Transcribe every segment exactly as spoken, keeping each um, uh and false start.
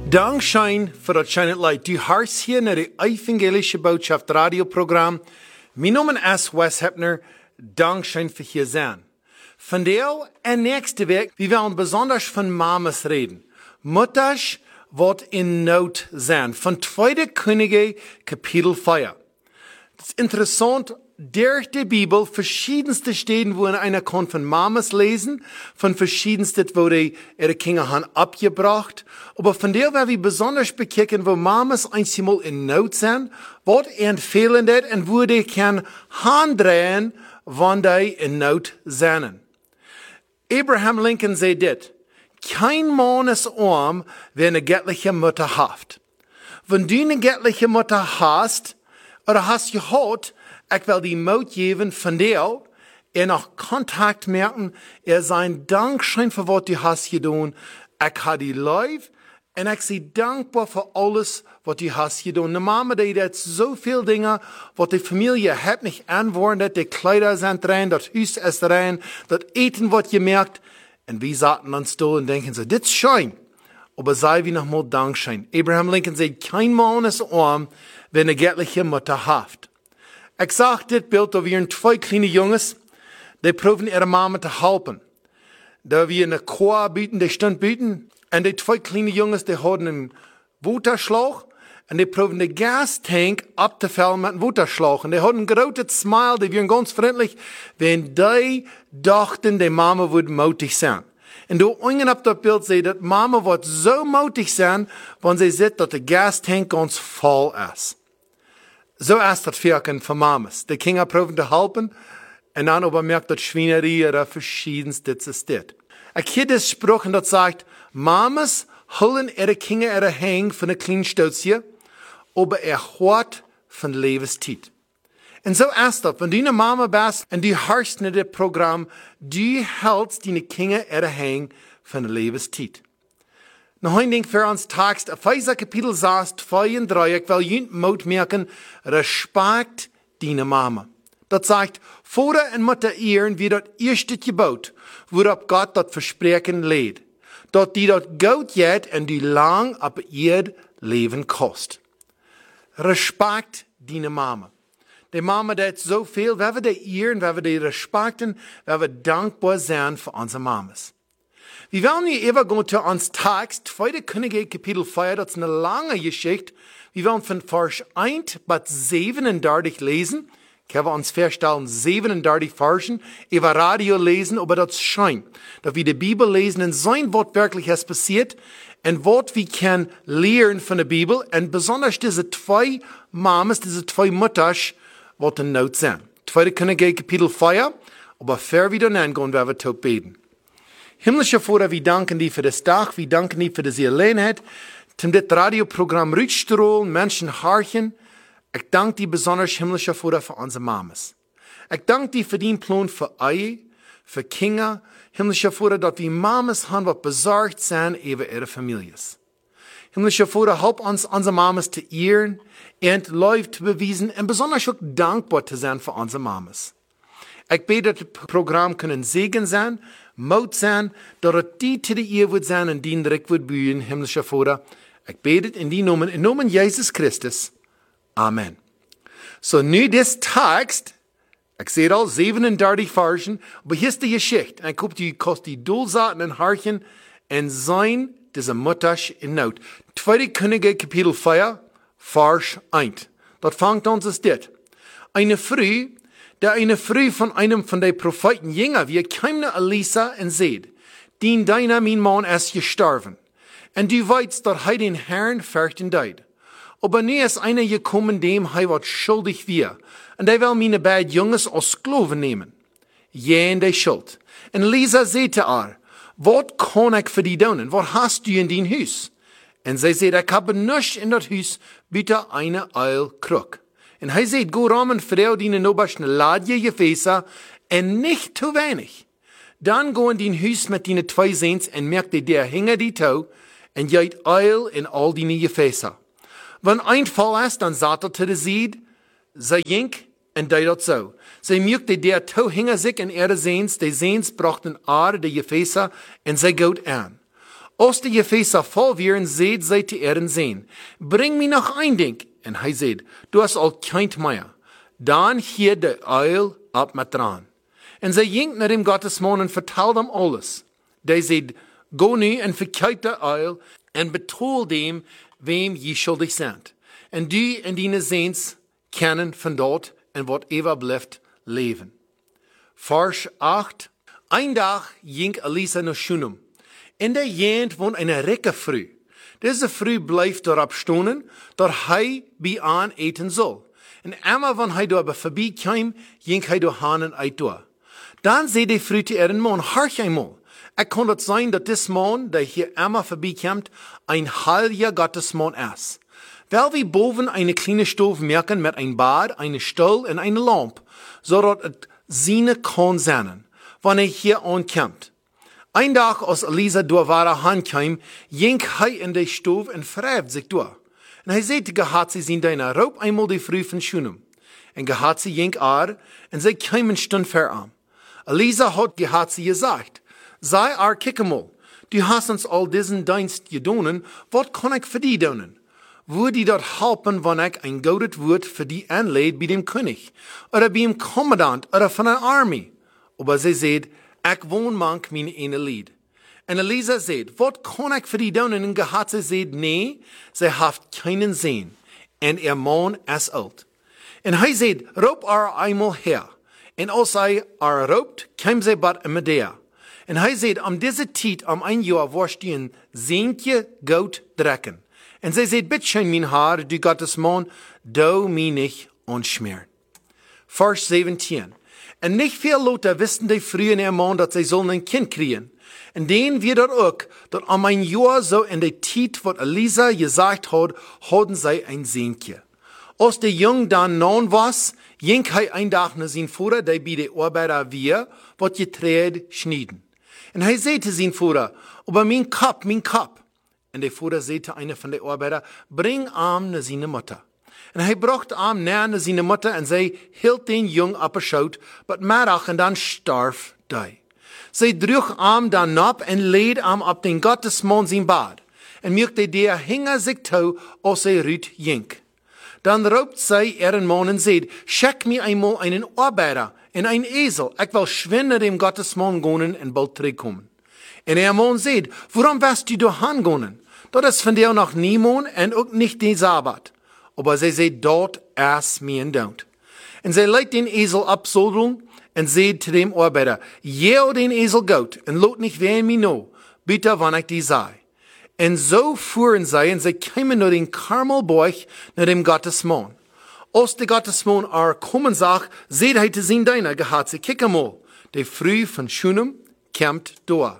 Dankschein voor dat schijnt leid. Du hartst hier naar de evangelische boodschap radioprogram. Mijn naam is Wes Hepner. Dankschein voor hier zijn. Vandaag en nächste week, we willen besonders van mamas reden. Mutters wat in nood zijn. Van Tweede Könige, Kapitel vier. Het is interessant, durch die Bibel verschiedenste Stellen, wo einer kann von Mamas lesen, von verschiedenste, wo die ihre Kinder haben abgebracht. Aber von der werden wir besonders bekicken, wo Mamas einmal in Not sind, was empfehlen das und wo die kann handrehen, wenn die in Not sind. Abraham Lincoln sagt das: kein Mann ist arm, wer eine göttliche Mutter hat. Wenn du eine göttliche Mutter hast, oder hast gehört, ich will die Mut geben von dir, er noch Kontakt merken, er sein Dankschein für was du hast getan. Ich habe die live und ich bin dankbar für alles, was du hast getan. Die Mama, die hat so viele Dinge, was die Familie hat nicht anwenden, die Kleider sind rein, das Haus ist rein, das Eten wird gemerkt. Und wir saßen uns da und denken so, das ist schön. Aber sei wie nochmal Dankschein. Abraham Lincoln sagt, kein Mann ist arm, wenn eine göttliche Mutter hat. Ich sag dit Bild, da wir zwei kleine Jungs, die proben ihre Mama zu helfen. Da wir eine Chor bieten, die stund bieten, und die zwei kleine Jungs, die haben einen Waterschlauch, und die proben den Gastank abzufüllen mit einem Waterschlauch. Und die haben ein großes Smile, die waren ganz freundlich, wenn die dachten, die Mama würde mutig sein. Und du ungen auf das Bild sehen, dass Mama wird so mutig sein, wenn sie sieht, dass der Gastank ganz voll ist. So ist das Wirken von Mamas. Die Kinder proben zu helfen, und dann aber merkt, dass Schweinerei oder verschiedenste ist. Ich habe das Spruch, das sagt, Mamas holen ihre Kinder ihre Hänge von der kleinen Stutzie, aber er hört von Lebenszeit. Und so ist das, wenn du eine Mama bist und du hörst in das Programm, du hältst deine Kinder ihre Hänge von der Lebenszeit. Noch ein Ding für uns Text, Epheser Kapitel sechs, zwei und drei, ich will jünt Mut merken, Respekt deine Mama. Das sagt, Vater und Mutter ehren wie das erste Gebot, worauf Gott das Versprechen lädt. Dass die dort gut geht und die lang ab ihr Leben kost. Respekt deine Mama. Die Mama, die hat so viel, wenn wir die ehren, wenn wir die respekten, wenn wir dankbar sein für unsere Mamas. Wir wollen hier übergehen zu uns Text, Zweite Könige, Kapitel vier, das ist eine lange Geschichte. Wir wollen von Vers eins bis siebenunddreißig lesen. Ich habe uns feststellen, siebenunddreißig Versen, über Radio lesen, aber das scheint, dass wir die Bibel lesen und sein Wort wirklich ist passiert und was wir können lernen von der Bibel und besonders diese zwei Mamas, diese zwei Mutters, was in Not sind. Zweite Könige, Kapitel vier, aber fair wieder angehen, werden wir tot beten. Himmlischer Vater, wir danken dir für das Tag, wir danken dir für diese Alleinheit, zum das Radioprogramm Rütstrol, Menschen harchen. Ich danke dir besonders, himmlischer Vater, für unsere Mamas. Ich danke dir für den Plan für Ehe, für Kinder, himmlischer Vater, dass wir Mamas haben, was besorgt sind über ihre Familien. Himmlischer Vater, help uns, unsere Mamas zu ehren und Liebe zu beweisen und besonders auch dankbar zu sein für unsere Mamas. Ich bete, dass das Programm können Segen sein, Mut sein, dass die zu der Ehe wird sein und die direkt wird bühen, himmlischer Vater. Ich bete in die Namen, in Namen Jesus Christus. Amen. So, nu das Text, ich sehe all siebenunddreißig Versen, aber hier ist die Geschichte. Ich hoffe, die kostet die Dulsaten und Harchen und sein, diese Mutter in Not. Zweite Könige, Kapitel vier, Vers eins. Dort fängt uns es dit. Eine Früh, der eine Früh von einem von den Propheten jünger, wie keimne Elisa und seht, den deiner mein Mann ist gestorben. Und du weißt, dass er den Herrn fürchten deid. Aber nie ist einer gekommen, dem er was schuldig wir. Und er will meine beiden Jungs als Sklaven nehmen. Jen der Schuld. Und Elisa sagte er, was kann ich für die tun? Was hast du in dein Haus? Und sie sagt, ich habe nichts in das Haus, bitte eine Eilkrug. Und er sagt, go ramen Frau die nobersten Ladje Gefäße und nicht zu wenig. Dann go in dein Haus mit deinen zwei Sehns und merkte der Hinger die Tau und jeit Eil in all deine Gefäße. Wenn ein Fall ist, dann sagt er zu der Seed, sei jink und die dort so. Sie merkte der Tau hinger sich in ihre Sehns, die Sehns brachten Aare, die Gefäße und sie geht an. Als de Gefäße voll wären, seht zij te Ehren sehen. Bring mir noch ein Ding. En hij zei, du hast al kein mehr. Dan hier de uil ab met dran. En zij ging naar dem Gottesman en vertelde hem alles. Die zei, go nu en verkijk de uil en betoel dem, wem je schuldig zijt. En du en die ziens kennen van dort en wat eeuwig blijft leven. Vers acht. Ein dag ging Elisa naar Shunem. In der Jent woont een rijke vrouw. Deze vrouw blijft erop stonen, dat hij bij aan eten zal. En eenmaal wanneer hij daar voorbij kwam, ging hij door hanen uit door. Dan zei de vrouw te ihren man, harch eenmaal. Het kon het zijn dat dit man, die hier eenmaal voorbij kwam, een heilige Gottesman is. Wel we boven een kleine stoof merken met een bad, een stoel en een lamp, zodat het zien kan zijn, wanneer hij hier aankomt. Ein dag als Elisa door ware hand kwam, ging hij in de stoof en wrijft zich door. En hij zei te Gehazi zijn dienaar, roep eenmaal de vrouw van Shunem. En Gehazi ging haar, en zij kwam een stund ver aan. Elisa had Gehazi gezegd, sei haar kijk eenmaal, du hast ons al diesen dienst gedaan, wat kan ik voor die doen? Would die dat helpen wanneer ik een gouden woord voor die aanleid bij dem König, oder bij een commandant, oder van een armee? Maar zij zei, ik woon mank mijn ene lied. En Elisa zei, wat kan ik voor die doen? En Gehazi zei, nee, zij heeft keinen zin. En ihr man is oud. En hij zei, roep haar eenmaal her. En als hij haar roept, kwam zij bad in Medea. En hij zei, om deze tijd, om een jaar, worst die een zeentje goud drekken. En zij zei, bitteschön, mijn haar, du Gottesman, du mich nicht anschmieren. Vers zeventien. En niet veel Leute wisten die Frau en ihr Mann, dat zij zullen een kind kriegen. En denen wir dat ook, dat om een jaar zo in de tijd wat Elisa gezegd had, hadden zij een zoontje. Als de jong dan non was, ging hij een dag naar zijn vader, die bij de arbeider weer, wat getreed schneiden. En hij zei te zijn vader, aber mijn kap, mijn kap. En de vader zei te een van de arbeider, bring hem naar zijn moeder. En hij bracht hem naar zijn moeder en zij hield den jong op een schoot, maar middag en dan starf hij. Zij droeg hem dan op en leed hem op den Gottesman zijn bad. En merkte der hinger zich toe als hij ruit jink. Dan roept zij ihren man en zegt, schick mir eenmaal einen arbeider en een ezel. Ik wil schwin naar dem Gottesman gaan en bald terugkomen. En ihr man zegt, waarom wirst du doorheen gaan? Dat is vandaag nog niemand en ook niet de Sabbat. Aber zij zei, dort is mijn dood. En zij leidt den ezel abzodeln en zei te dem arbeider, jeo den ezel goud en lot niet ween mij nou, bitte wanneer ik die zei. En zo fuhren zij en zij kwamen naar den Karmelberg naar dem Gottesman. Als de Gottesman er komen zag, zei hij te zijn dienaar, Gehazi, kijk eenmaal, de vrouw van Shunem komt door.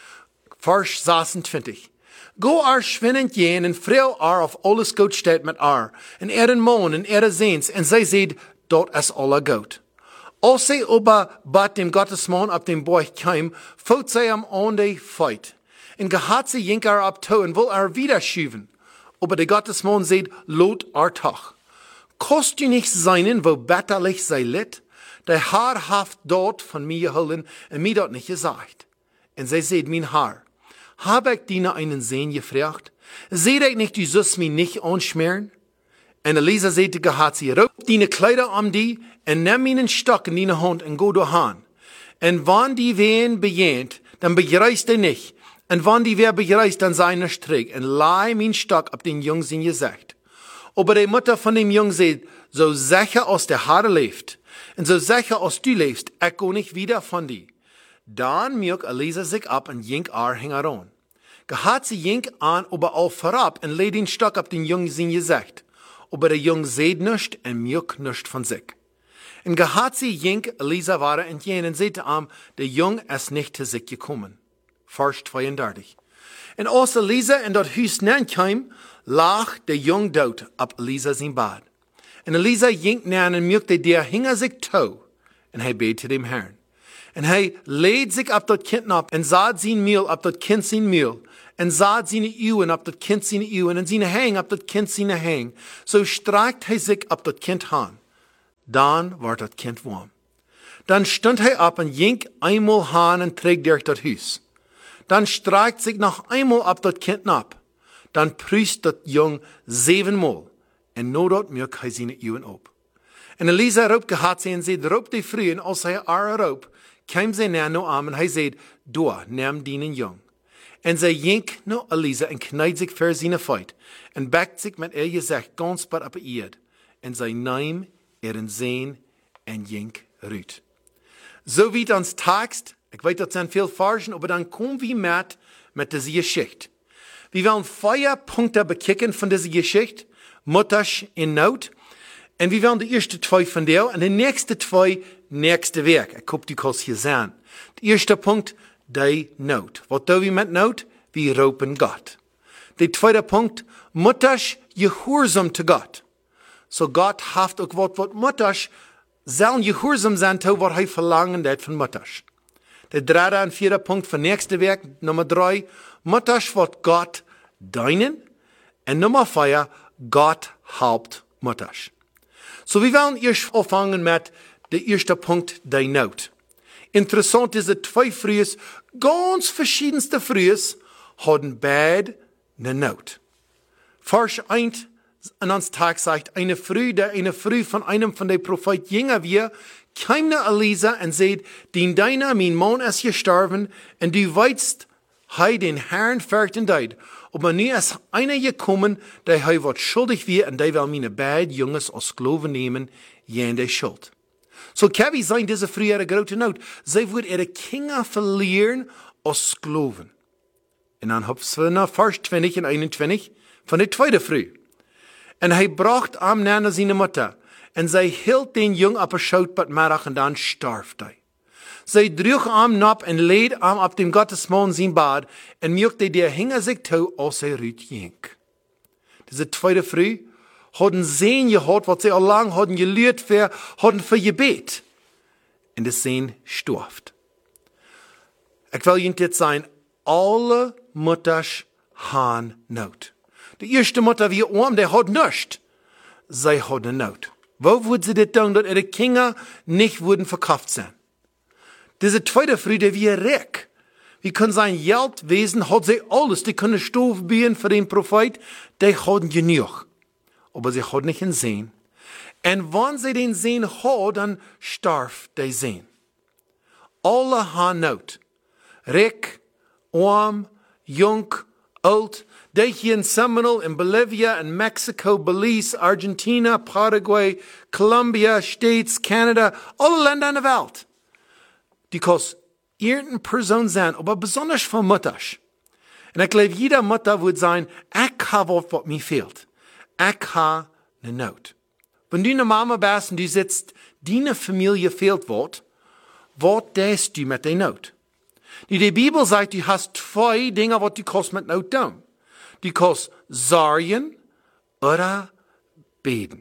Vers zesentwintig. Go ar schwinnend jen en vrouw ar of alles goed staat met ar, en er een man en er zeens, en zij zei, dat is alle goed. Als zij ober bad dem Gottesman op dem Berg kwam, voet zij hem aan de feit. En Gehazi jink er op toe en wil er wieder schuiven. Aber de Gottesman zei, lot er toch. Kost u niet seinen, wo betterlich zij lid? De haar haft dort van mij geholen en mij dat niet gezegd. En zij zei, mijn haar, hab ik die einen Sehn gefragt? Seht ich nicht, du sollst mich nicht anschmieren? En Elisa zei te Gehazi, roep die Kleider om die en neem mijn stok in die hand en go doorheen. En wann die ween bejent, dan begrijst hij niet. En wann die weer begrijst, dan zijn er strik en laai mijn stok op den Jung zijn gezicht. Aber de Mutter van dem Jung zei, zo zeker als de Haare leeft, en zo zeker als du leefst, ik go niet wieder van die. Dan merkt Elisa zich op en jink haar hing aan. Gehazi jink aan, aber al voorop en leed den stok op den Jung zijn gezicht. Aber der Jung seht nischt en merkt nischt van zich. En Gehazi jink Elisa waren entgegen en zei te hem, de Jung is niet te zich gekomen. Vers tweeëndertig. En als Elisa in dat huis kwam, lag de Jung dood op Elisa zijn bad. En Elisa jink naar en merkte, der hing zich toe. En hij beet te dem Herrn. En hij leed zich op dat kind op en zat zijn meel op dat kind zijn meel. En zat zijn uwen op dat kind zijn uwen en zijn hang op dat kind zijn hang. Zo streikt hij zich op dat kind aan. Dan wordt dat kind warm. Dan stond hij op en jink eenmaal aan en trek door dat huis. Dann streikt sich noch einmal ab das Kind ab. Dann prüft das Jung siebenmal. Und nur dort mögt er seine Augen ab. Und Elisa roept gehad sie en zei, roep die vrou, en als hij haar roep, kwam zij naar nou aan, en hij zei, doe, neem die een jong. En zij jenk naar Elisa, en knijdt zich voor zijn feit, en bekt zich met haar gezicht ganz pad op de eerd, en zij neem er een zeen, en jenk ruit. Zo wie ons tekst, ik weet dat zijn veel versen, maar dan komen we met, met deze geschichte. We willen vier punten bekijken van deze geschichte, Mutters in nood. En we willen de eerste twee van deel en de nächste twee nächste week. Ik hoop die kost hier zijn. De eerste punt, die nood. Wat doen we met nood? We roepen God. De tweede punt, mutters gehoorzaam te God. So God heeft ook wat wat mutters zullen gehoorzaam zijn toe wat hij verlangen deed van mutters. De derde en vierde punt van nächste week, nummer drie, mutters wat God dienen. En nummer vier, God helpt mutters. So wir wollen erst anfangen mit der erste Punkt, der Not. Interessant ist, dass zwei Frühes, ganz verschiedenste Frühes, haben beide eine Not. Vers eins an uns Tag sagt, eine Früh, der eine Früh von einem von den Propheten jünger wir, kam nach Elisa und sagt, den deiner, mein Mann ist gestorben, und du weißt, hei den Herrn fährt und deid. Aber nu ist einer gekommen, der hei wat schuldig wird, und der will meine beiden Jungs als Sklaven nehmen, jen der Schuld. So kann wie sein, diese frühe ihre große Not. Sie wird ihre Kinder verlieren als Sklaven. Und dann haben wir nach Vers zwanzig und einundzwanzig von der zweiten Früh. Und er bracht am Nana seine Mutter, und sie hielt den Jungen ab der Schautbad Mittag, und dann starb er. Sie droeg am nap en leed am op dem Gottesmann zijn bad en möchte der hinger sich toe als hij ruit jenk. Diese tweede Früh hadden zeen gehad, wat sie al lang hadden geleerd für, hadden für gebet. En de zeen storft. Ik wil je dit zijn, alle mutters han nood. De eerste mutter wie arm, die had nichts. Sie hadden nood. Wo würden sie dit doen, dat ihre Kinder nicht würden verkauft sein? Diese zweite Früh, der wie reck. Wie können sein Geld wesen, hat sie alles. Die können Stoff bieten für den Prophet. Die haben genug. Aber sie haben nicht einen Sehen. Und wenn sie den Sehen haben, dann starb der Sehen. Alle haben Not. Reck, arm, jung, alt. Die hier in Seminole, in Bolivia, in Mexico, Belize, Argentina, Paraguay, Colombia, States, Canada, alle Länder in der Welt. Die kost irgendeine Person sein, aber besonders von Mutters. Und ich glaube, jeder Mutter wird sein, ich habe was, was mir fehlt. Ich habe eine Not. Wenn du eine Mama bist und du sitzt, deine Familie fehlt was, was tust du mit der Not? Die Bibel sagt, du hast zwei Dinge, was du kannst mit Not tun. Du kannst sorgen oder beten.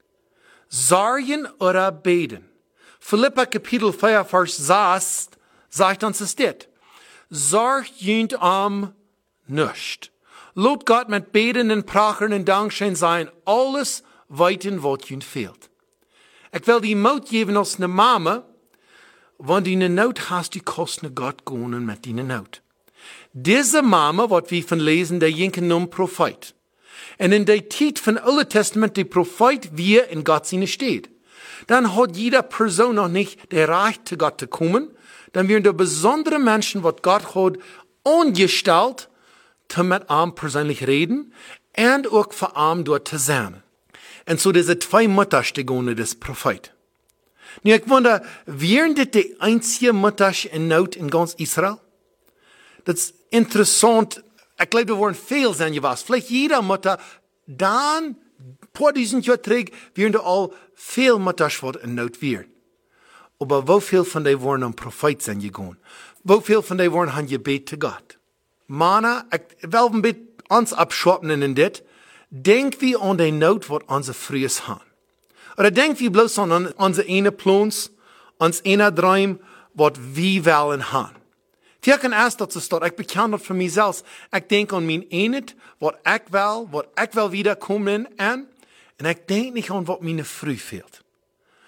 Sorgen oder beten. Philippa Kapitel vier, Vers sechs sagt uns es dit. Sorgt jünt am nicht. Lot Gott mit Beten und Prachen und Dankschein sein, alles weiten, was jünt fehlt. Ich will die Mut geben als eine Mama, wenn du eine Not hast, die kostet Gott gehen mit deiner Not. Diese Mama, was wir von lesen, der jinken nun Prophet. Und in der Zeit von Alten Testament, der Prophet, wie in Gott seine steht. Dann hat jede Person noch nicht der Recht zu Gott zu kommen. Dann werden da besondere Menschen, was Gott hat, angestellt, zu mit ihm persönlich reden und auch für ihn dort zu sein. Und so diese zwei Mutterstegone des Prophet. Nu, ich wundere, wären das die einzige Mutters in Not in ganz Israel? Das ist interessant. Ich glaube, da waren viel sein gewesen. Vielleicht jeder Mutter, dann, vor diesen Jahr zurück, wären da all viel Mutters, was in Not wären. Aber wie viel von denen waren am Prophet sein gegangen? Wie viel von denen waren han gebet zu Gott? Mana, ich will ein bisschen uns abschwappen in dit. Denk wie an die Not, was unsere Frühes haben. Oder denk wie bloß an unsere eine Plans, uns eine Traum, was wir wollen haben. Ich kann erst dazu stehen, ich bekenne das für mich selbst. Ich denke an mein Enet, was ich will, was ich will wiederkommen an. Und ich denke nicht an, was meine Früh fehlt.